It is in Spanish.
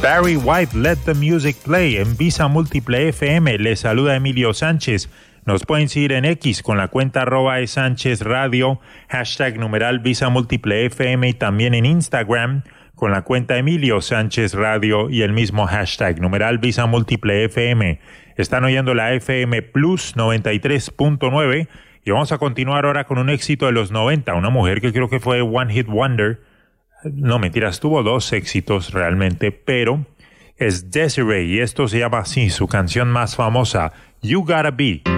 Barry White, Let the Music Play en Visa Múltiple FM. Les saluda Emilio Sánchez. Nos pueden seguir en X con la cuenta @Sánchez Radio, #numeral Visa Múltiple FM, y también en Instagram con la cuenta Emilio Sánchez Radio y el mismo hashtag, numeral Visa Múltiple FM. Están oyendo la FM Plus 93.9 y vamos a continuar ahora con un éxito de los 90, una mujer que creo que fue One Hit Wonder. No, mentiras, tuvo 2 éxitos realmente, pero es Desiree y esto se llama así, su canción más famosa, You Gotta Be.